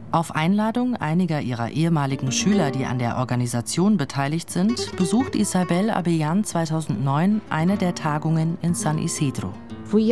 Auf Einladung einiger ihrer ehemaligen Schüler, die an der Organisation beteiligt sind, besucht Isabel Abellán 2009 eine der Tagungen in San Isidro. Ich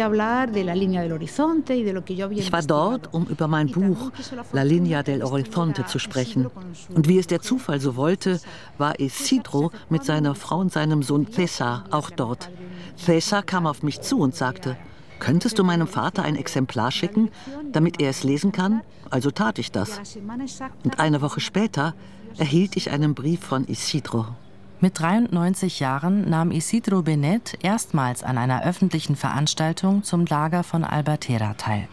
war dort, um über mein Buch La Línea del Horizonte zu sprechen. Und wie es der Zufall so wollte, war Isidro mit seiner Frau und seinem Sohn César auch dort. César kam auf mich zu und sagte: Könntest du meinem Vater ein Exemplar schicken, damit er es lesen kann? Also tat ich das. Und eine Woche später erhielt ich einen Brief von Isidro. Mit 93 Jahren nahm Isidro Benet erstmals an einer öffentlichen Veranstaltung zum Lager von Albatera teil.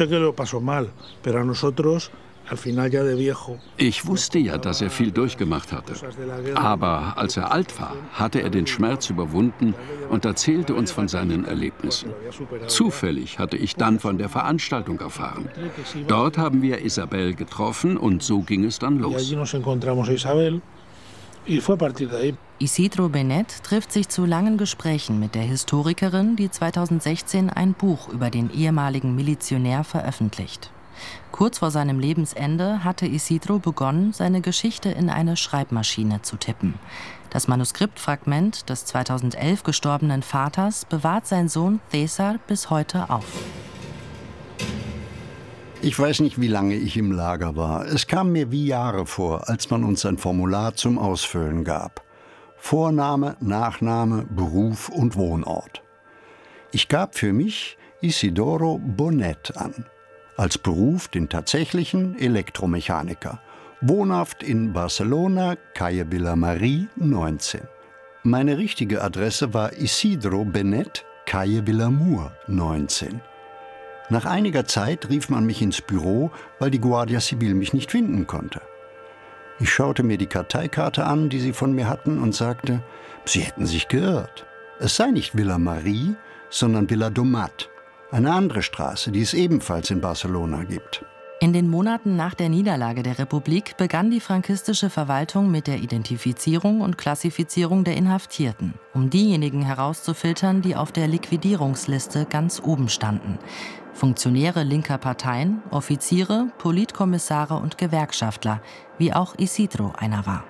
Ich wusste ja, dass er viel durchgemacht hatte. Aber als er alt war, hatte er den Schmerz überwunden und erzählte uns von seinen Erlebnissen. Zufällig hatte ich dann von der Veranstaltung erfahren. Dort haben wir Isabel getroffen und so ging es dann los. Isidro Benet trifft sich zu langen Gesprächen mit der Historikerin, die 2016 ein Buch über den ehemaligen Milizionär veröffentlicht. Kurz vor seinem Lebensende hatte Isidro begonnen, seine Geschichte in eine Schreibmaschine zu tippen. Das Manuskriptfragment des 2011 gestorbenen Vaters bewahrt sein Sohn César bis heute auf. Ich weiß nicht, wie lange ich im Lager war. Es kam mir wie Jahre vor, als man uns ein Formular zum Ausfüllen gab. Vorname, Nachname, Beruf und Wohnort. Ich gab für mich Isidoro Bonet an. Als Beruf den tatsächlichen Elektromechaniker. Wohnhaft in Barcelona, Calle Villamarí 19. Meine richtige Adresse war Isidro Benet, Calle Vilamur 19. Nach einiger Zeit rief man mich ins Büro, weil die Guardia Civil mich nicht finden konnte. Ich schaute mir die Karteikarte an, die sie von mir hatten, und sagte, sie hätten sich geirrt. Es sei nicht Villamarí, sondern Viladomat. Eine andere Straße, die es ebenfalls in Barcelona gibt. In den Monaten nach der Niederlage der Republik begann die frankistische Verwaltung mit der Identifizierung und Klassifizierung der Inhaftierten, um diejenigen herauszufiltern, die auf der Liquidierungsliste ganz oben standen. Funktionäre linker Parteien, Offiziere, Politkommissare und Gewerkschaftler, wie auch Isidro einer war.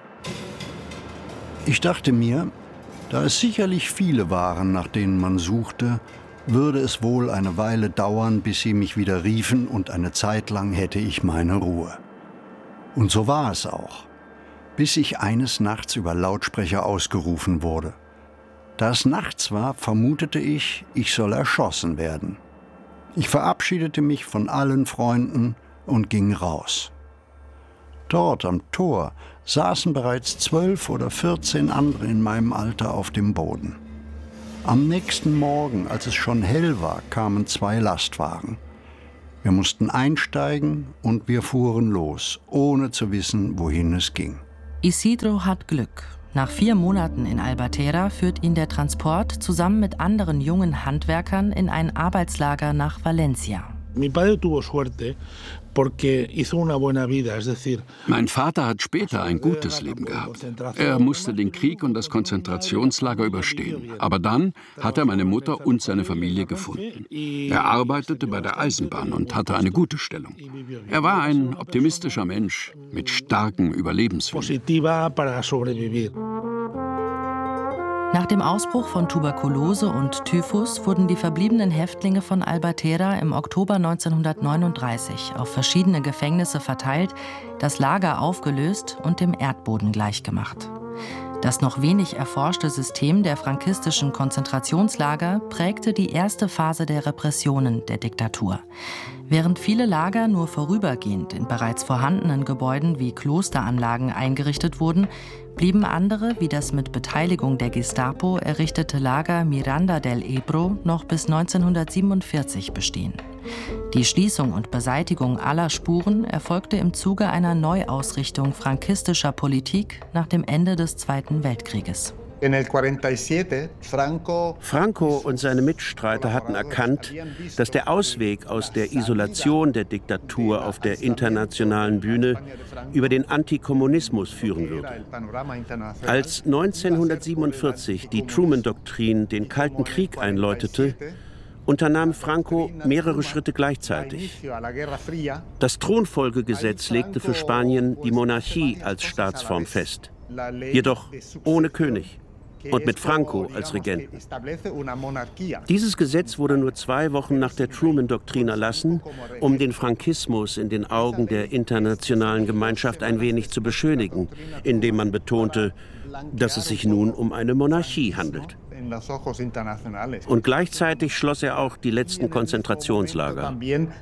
Ich dachte mir, da es sicherlich viele waren, nach denen man suchte, würde es wohl eine Weile dauern, bis sie mich wieder riefen, und eine Zeit lang hätte ich meine Ruhe. Und so war es auch, bis ich eines Nachts über Lautsprecher ausgerufen wurde. Da es nachts war, vermutete ich, ich soll erschossen werden. Ich verabschiedete mich von allen Freunden und ging raus. Dort am Tor saßen bereits 12 oder 14 andere in meinem Alter auf dem Boden. Am nächsten Morgen, als es schon hell war, kamen 2 Lastwagen. Wir mussten einsteigen und wir fuhren los, ohne zu wissen, wohin es ging. Isidro hat Glück. Nach 4 Monaten in Albatera führt ihn der Transport zusammen mit anderen jungen Handwerkern in ein Arbeitslager nach Valencia. Mein Vater hat später ein gutes Leben gehabt. Er musste den Krieg und das Konzentrationslager überstehen. Aber dann hat er meine Mutter und seine Familie gefunden. Er arbeitete bei der Eisenbahn und hatte eine gute Stellung. Er war ein optimistischer Mensch mit starkem Überlebenswillen. Nach dem Ausbruch von Tuberkulose und Typhus wurden die verbliebenen Häftlinge von Albatera im Oktober 1939 auf verschiedene Gefängnisse verteilt, das Lager aufgelöst und dem Erdboden gleichgemacht. Das noch wenig erforschte System der frankistischen Konzentrationslager prägte die erste Phase der Repressionen der Diktatur. Während viele Lager nur vorübergehend in bereits vorhandenen Gebäuden wie Klosteranlagen eingerichtet wurden, blieben andere, wie das mit Beteiligung der Gestapo errichtete Lager Miranda del Ebro, noch bis 1947 bestehen. Die Schließung und Beseitigung aller Spuren erfolgte im Zuge einer Neuausrichtung frankistischer Politik nach dem Ende des Zweiten Weltkrieges. Franco und seine Mitstreiter hatten erkannt, dass der Ausweg aus der Isolation der Diktatur auf der internationalen Bühne über den Antikommunismus führen würde. Als 1947 die Truman-Doktrin den Kalten Krieg einläutete unternahm Franco mehrere Schritte gleichzeitig. Das Thronfolgegesetz legte für Spanien die Monarchie als Staatsform fest, jedoch ohne König und mit Franco als Regenten. Dieses Gesetz wurde nur 2 Wochen nach der Truman-Doktrin erlassen, um den Frankismus in den Augen der internationalen Gemeinschaft ein wenig zu beschönigen, indem man betonte, dass es sich nun um eine Monarchie handelt. Und gleichzeitig schloss er auch die letzten Konzentrationslager.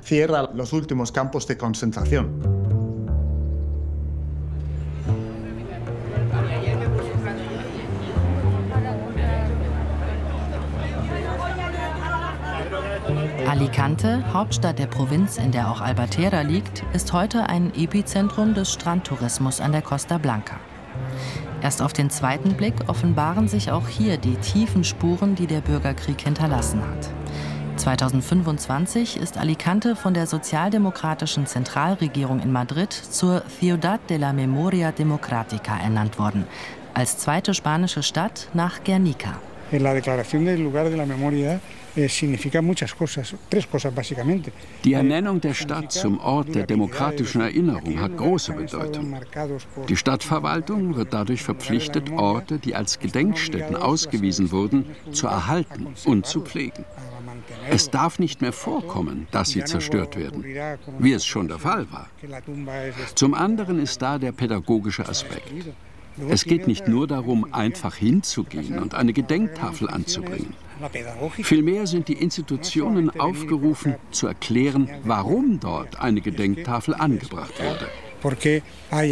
Alicante, Hauptstadt der Provinz, in der auch Albatera liegt, ist heute ein Epizentrum des Strandtourismus an der Costa Blanca. Erst auf den zweiten Blick offenbaren sich auch hier die tiefen Spuren, die der Bürgerkrieg hinterlassen hat. 2025 ist Alicante von der sozialdemokratischen Zentralregierung in Madrid zur Ciudad de la Memoria Democrática ernannt worden, als zweite spanische Stadt nach Guernica. En la declaración del lugar de la memoria significa muchas cosas, 3 cosas básicamente. Die Ernennung der Stadt zum Ort der demokratischen Erinnerung hat große Bedeutung. Die Stadtverwaltung wird dadurch verpflichtet, Orte, die als Gedenkstätten ausgewiesen wurden, zu erhalten und zu pflegen. Es darf nicht mehr vorkommen, dass sie zerstört werden, wie es schon der Fall war. Zum anderen ist da der pädagogische Aspekt. Es geht nicht nur darum, einfach hinzugehen und eine Gedenktafel anzubringen. Vielmehr sind die Institutionen aufgerufen, zu erklären, warum dort eine Gedenktafel angebracht wurde.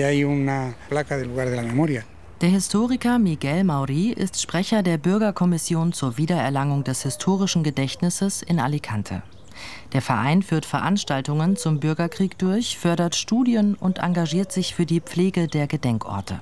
Der Historiker Miguel Maurí ist Sprecher der Bürgerkommission zur Wiedererlangung des historischen Gedächtnisses in Alicante. Der Verein führt Veranstaltungen zum Bürgerkrieg durch, fördert Studien und engagiert sich für die Pflege der Gedenkorte.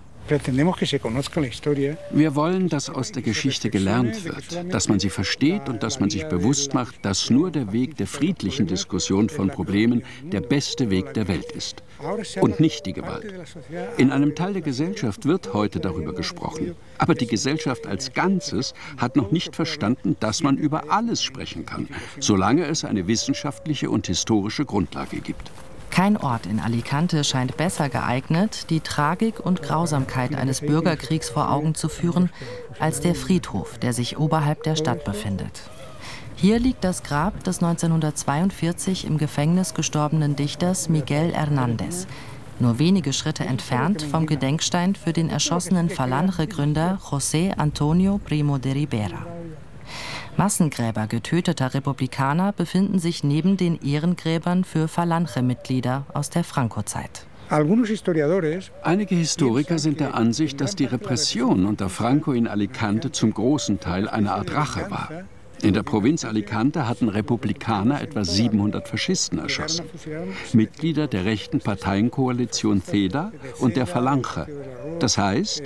Wir wollen, dass aus der Geschichte gelernt wird, dass man sie versteht und dass man sich bewusst macht, dass nur der Weg der friedlichen Diskussion von Problemen der beste Weg der Welt ist und nicht die Gewalt. In einem Teil der Gesellschaft wird heute darüber gesprochen, aber die Gesellschaft als Ganzes hat noch nicht verstanden, dass man über alles sprechen kann, solange es eine wissenschaftliche und historische Grundlage gibt. Kein Ort in Alicante scheint besser geeignet, die Tragik und Grausamkeit eines Bürgerkriegs vor Augen zu führen, als der Friedhof, der sich oberhalb der Stadt befindet. Hier liegt das Grab des 1942 im Gefängnis gestorbenen Dichters Miguel Hernández, nur wenige Schritte entfernt vom Gedenkstein für den erschossenen Falange-Gründer José Antonio Primo de Rivera. Massengräber getöteter Republikaner befinden sich neben den Ehrengräbern für Falange-Mitglieder aus der Franco-Zeit. Einige Historiker sind der Ansicht, dass die Repression unter Franco in Alicante zum großen Teil eine Art Rache war. In der Provinz Alicante hatten Republikaner etwa 700 Faschisten erschossen. Mitglieder der rechten Parteienkoalition CEDA und der Falange. Das heißt,